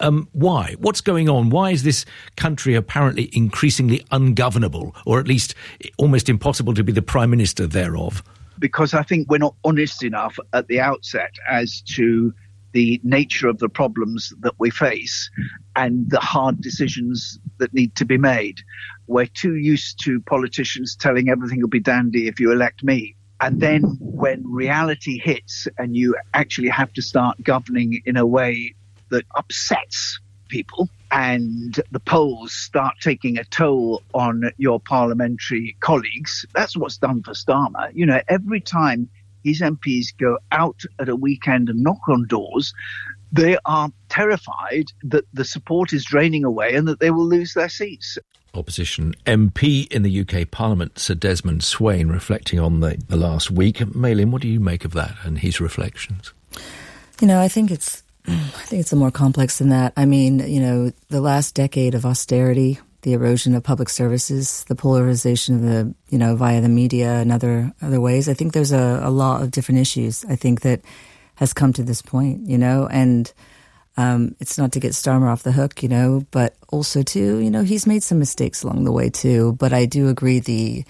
Why? What's going on? Why is this country apparently increasingly ungovernable, or at least almost impossible to be the Prime Minister thereof? Because I think we're not honest enough at the outset as to the nature of the problems that we face and the hard decisions that need to be made. We're too used to politicians telling everything will be dandy if you elect me. And then when reality hits and you actually have to start governing in a way that upsets people and the polls start taking a toll on your parliamentary colleagues, that's what's done for Starmer. You know, every time his MPs go out at a weekend and knock on doors, they are terrified that the support is draining away and that they will lose their seats. Opposition MP in the UK Parliament, Sir Desmond Swayne, reflecting on the last week. May-Lyn, what do you make of that and his reflections? You know, I think it's a more complex than that. I mean, you know, the last decade of austerity, the erosion of public services, the polarization of the, you know, via the media and other ways. I think there's a lot of different issues, I think, that has come to this point, you know, and it's not to get Starmer off the hook, you know, but also too, you know, he's made some mistakes along the way too. But I do agree the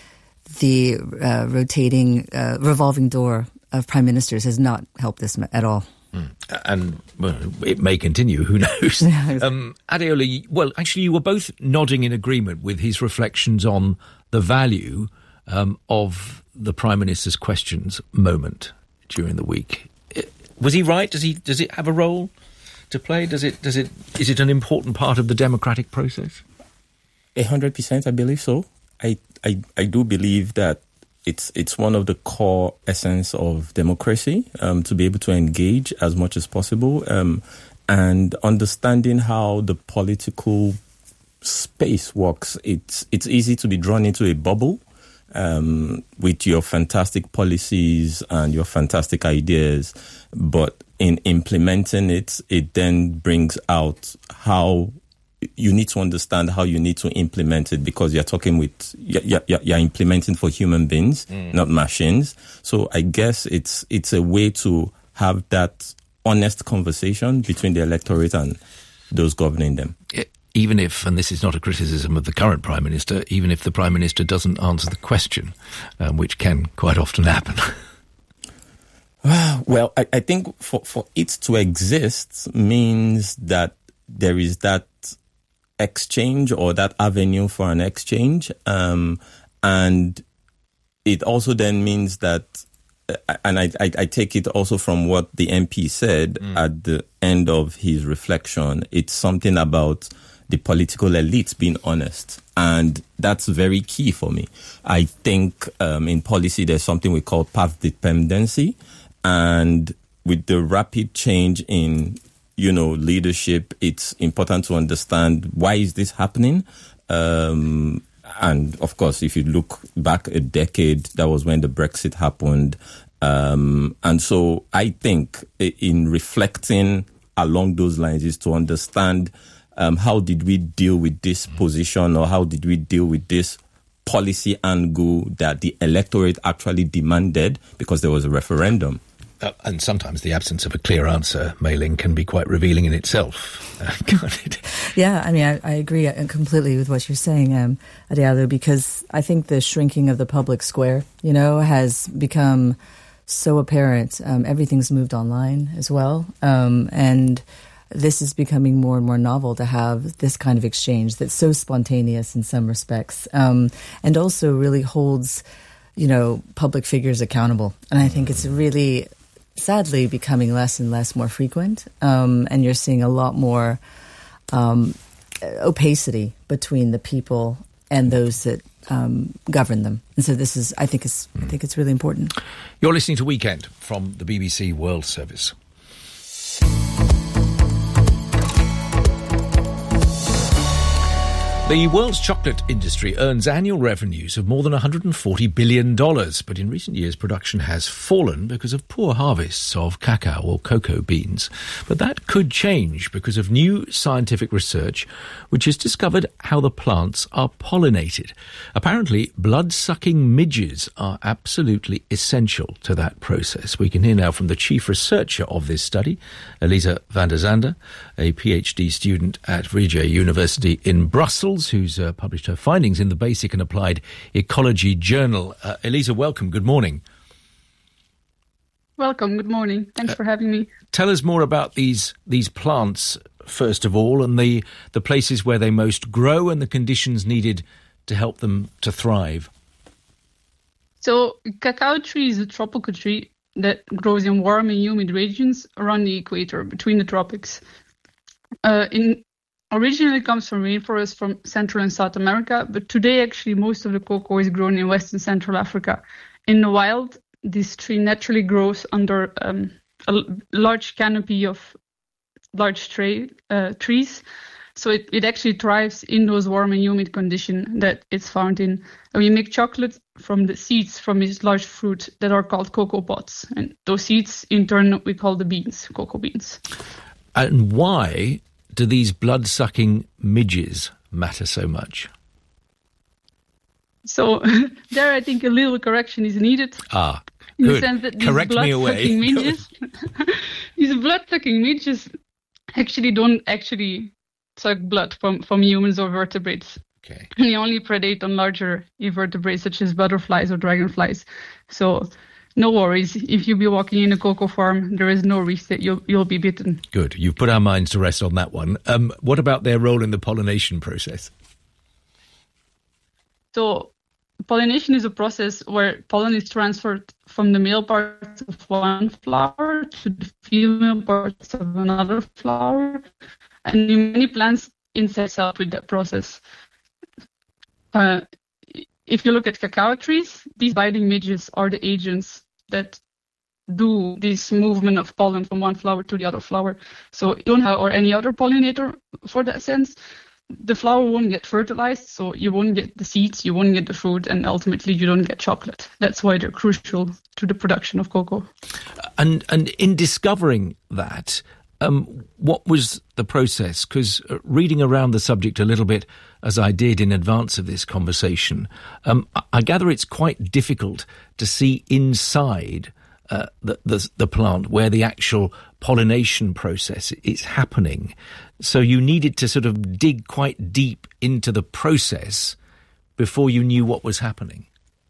revolving door of prime ministers has not helped this at all. And well, it may continue, who knows? Adeola, well, actually, you were both nodding in agreement with his reflections on the value of the Prime Minister's questions moment during the week. Was he right? Does it have a role to play? Is it an important part of the democratic process? 100%, I believe so. I do believe that it's one of the core essence of democracy, to be able to engage as much as possible, and understanding how the political space works. It's easy to be drawn into a bubble with your fantastic policies and your fantastic ideas, but in implementing it then brings out how you need to understand how you need to implement it, because you're talking with you're implementing for human beings, not machines. So I guess it's a way to have that honest conversation between the electorate and those governing them. Even if, and this is not a criticism of the current Prime Minister, even if the Prime Minister doesn't answer the question, which can quite often happen. Well, I think for it to exist means that there is that exchange or that avenue for an exchange. And it also then means that, and I take it also from what the MP said at the end of his reflection, it's something about the political elites being honest. And that's very key for me. I think in policy, there's something we call path dependency. And with the rapid change in, you know, leadership, it's important to understand why is this happening. And of course, if you look back a decade, that was when the Brexit happened. And so I think in reflecting along those lines is to understand how did we deal with this position, or how did we deal with this policy angle that the electorate actually demanded because there was a referendum. And sometimes the absence of a clear answer, May-Lyn, can be quite revealing in itself. Yeah, I mean, I agree completely with what you're saying, Adeola, because I think the shrinking of the public square, you know, has become so apparent. Everything's moved online as well. And this is becoming more and more novel to have this kind of exchange that's so spontaneous in some respects, and also really holds, you know, public figures accountable. And I think it's really, sadly, becoming less and less more frequent. And you're seeing a lot more opacity between the people and those that govern them. And so this is, I think it's really important. You're listening to Weekend from the BBC World Service. The world's chocolate industry earns annual revenues of more than $140 billion, but in recent years production has fallen because of poor harvests of cacao or cocoa beans. But that could change because of new scientific research which has discovered how the plants are pollinated. Apparently, blood-sucking midges are absolutely essential to that process. We can hear now from the chief researcher of this study, Elisa van der Zande, a PhD student at Vrije University in Brussels, who's published her findings in the Basic and Applied Ecology Journal. Elisa, welcome. Good morning. Welcome. Good morning. Thanks for having me. Tell us more about these plants, first of all, and the places where they most grow and the conditions needed to help them to thrive. So, cacao tree is a tropical tree that grows in warm and humid regions around the equator, between the tropics. Originally comes from rainforests from Central and South America, but today actually most of the cocoa is grown in West and Central Africa. In the wild, this tree naturally grows under a large canopy of large trees, so it actually thrives in those warm and humid conditions that it's found in. And we make chocolate from the seeds from this large fruit that are called cocoa pods, and those seeds in turn we call the beans, cocoa beans. And why do these blood-sucking midges matter so much? So there I think a little correction is needed. In good. the sense that these Correct me away. Midges, these blood-sucking midges don't actually suck blood from humans or vertebrates. Okay. They only predate on larger invertebrates such as butterflies or dragonflies. So no worries. If you'll be walking in a cocoa farm, there is no risk that you'll be bitten. Good. You've put our minds to rest on that one. What about their role in the pollination process? So pollination is a process where pollen is transferred from the male parts of one flower to the female parts of another flower. And in many plants, insects help with that process. If you look at cacao trees, these biting midges are the agents that do this movement of pollen from one flower to the other flower. So you don't have, or any other pollinator for that sense, the flower won't get fertilized, so you won't get the seeds, you won't get the fruit, and ultimately you don't get chocolate. That's why they're crucial to the production of cocoa. And in discovering that, what was the process? Because reading around the subject a little bit, as I did in advance of this conversation, I gather it's quite difficult to see inside the plant where the actual pollination process is happening. So you needed to sort of dig quite deep into the process before you knew what was happening.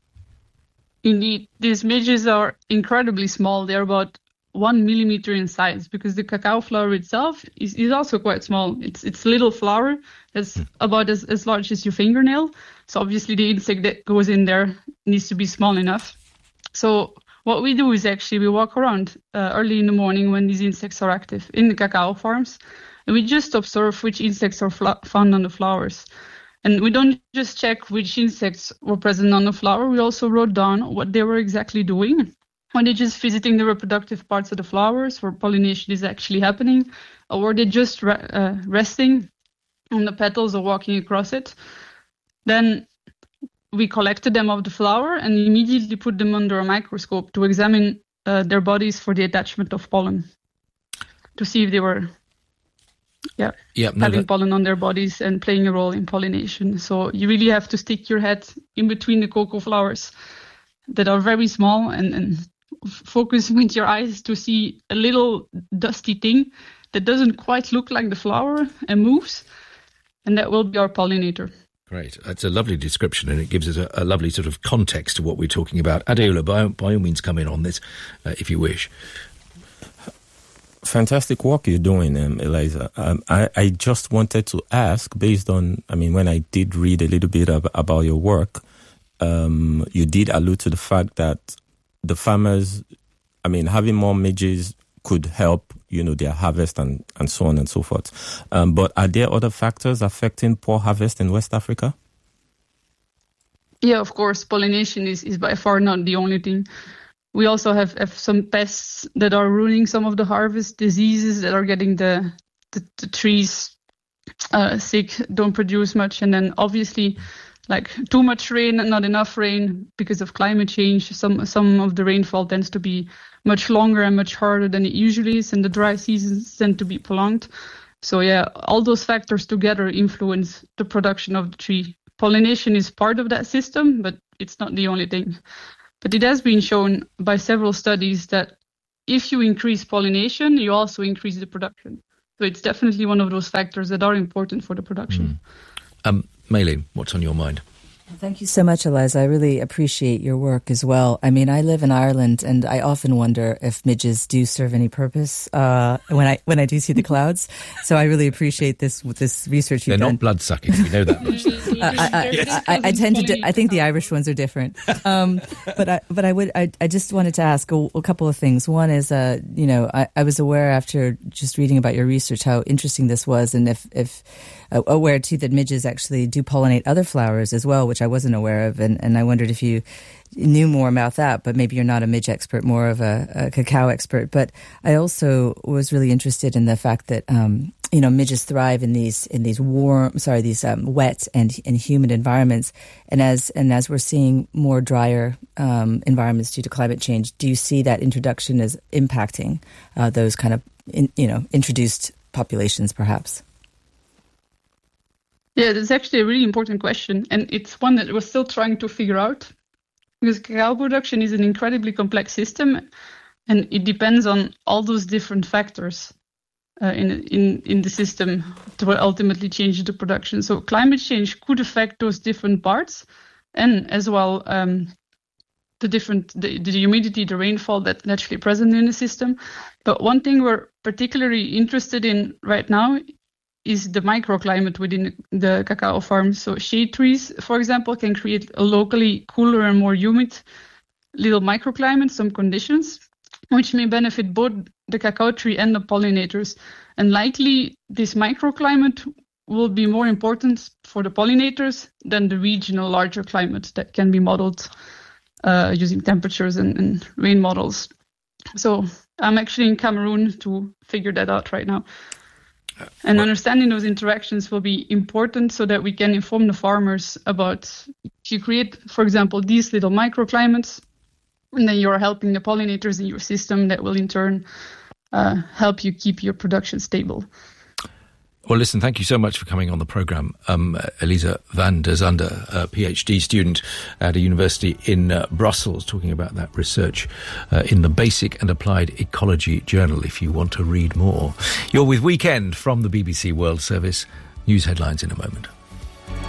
Indeed, these midges are incredibly small. They're about 1 millimeter in size, because the cacao flower itself is also quite small. It's a little flower that's about as large as your fingernail. So obviously the insect that goes in there needs to be small enough. So what we do is actually we walk around early in the morning when these insects are active in the cacao farms, and we just observe which insects are found on the flowers. And we don't just check which insects were present on the flower, we also wrote down what they were exactly doing. Were they just visiting the reproductive parts of the flowers where pollination is actually happening? Or were they just resting on the petals or walking across it? Then we collected them off the flower and immediately put them under a microscope to examine their bodies for the attachment of pollen, to see if they were having pollen on their bodies and playing a role in pollination. So you really have to stick your head in between the cocoa flowers that are very small and focus with your eyes to see a little dusty thing that doesn't quite look like the flower and moves, and that will be our pollinator. Great. That's a lovely description, and it gives us a lovely sort of context to what we're talking about. Adeola, by all means come in on this if you wish. Fantastic work you're doing, Elisa. I just wanted to ask, based on, when I did read a little bit about your work, you did allude to the fact that the farmers, having more midges could help, their harvest and so on and so forth. But are there other factors affecting poor harvest in West Africa? Yeah, of course. Pollination is by far not the only thing. We also have some pests that are ruining some of the harvest, diseases that are getting the trees sick, don't produce much. And then obviously, like too much rain and not enough rain because of climate change. Some of the rainfall tends to be much longer and much harder than it usually is, and the dry seasons tend to be prolonged. So yeah, all those factors together influence the production of the tree. Pollination is part of that system, but it's not the only thing. But it has been shown by several studies that if you increase pollination, you also increase the production. So it's definitely one of those factors that are important for the production. Maylene, what's on your mind? Thank you so much, Eliza. I really appreciate your work as well. I mean, I live in Ireland, and I often wonder if midges do serve any purpose when I do see the clouds. So I really appreciate this research you've done. They're not blood-sucking, we know that much. I tend to. I think the Irish ones are different. But I just wanted to ask a couple of things. One is, I was aware after just reading about your research how interesting this was, and if aware too that midges actually do pollinate other flowers as well, which I wasn't aware of, and I wondered if you knew more about that. But maybe you're not a midge expert, more of a cacao expert. But I also was really interested in the fact that midges thrive in these wet and humid environments, and as we're seeing more drier environments due to climate change, do you see that introduction as impacting those kind of introduced populations, perhaps? Yeah, that's actually a really important question, and it's one that we're still trying to figure out, because cacao production is an incredibly complex system, and it depends on all those different factors in the system to ultimately change the production. So climate change could affect those different parts, and as well the humidity, the rainfall that's naturally present in the system. But one thing we're particularly interested in right now is the microclimate within the cacao farms. So shade trees, for example, can create a locally cooler and more humid little microclimate, some conditions, which may benefit both the cacao tree and the pollinators. And likely this microclimate will be more important for the pollinators than the regional larger climate that can be modeled using temperatures and rain models. So I'm actually in Cameroon to figure that out right now. And understanding those interactions will be important so that we can inform the farmers about, if you create, for example, these little microclimates, and then you're helping the pollinators in your system, that will in turn help you keep your production stable. Well, listen, thank you so much for coming on the programme. Eliza van der Zande, a PhD student at a university in Brussels, talking about that research in the Basic and Applied Ecology Journal, if you want to read more. You're with Weekend from the BBC World Service. News headlines in a moment.